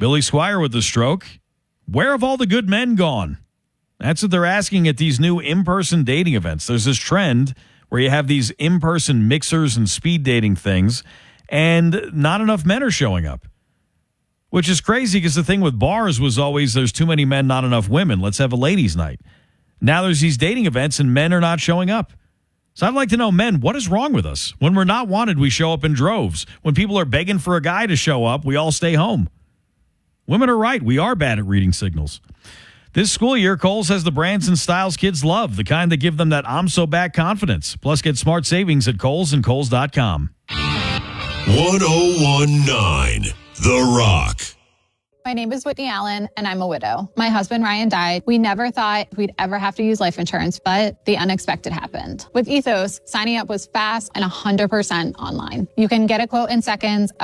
Billy Squier with the stroke. Where have all the good men gone? That's what they're asking at these new in-person dating events. There's this trend where you have these in-person mixers and speed dating things, and not enough men are showing up. Which is crazy because the thing with bars was always there's too many men, not enough women. Let's have a ladies' night. Now there's these dating events and men are not showing up. So I'd like to know, men, what is wrong with us? When we're not wanted, we show up in droves. When people are begging for a guy to show up, we all stay home. Women are right. We are bad at reading signals. This school year, Kohl's has the brands and styles kids love, the kind that give them that I'm so back confidence. Plus, get smart savings at Kohl's and Kohl's.com. 1019 The Rock. My name is Whitney Allen, and I'm a widow. My husband, Ryan, died. We never thought we'd ever have to use life insurance, but the unexpected happened. With Ethos, signing up was fast and 100% online. You can get a quote in seconds,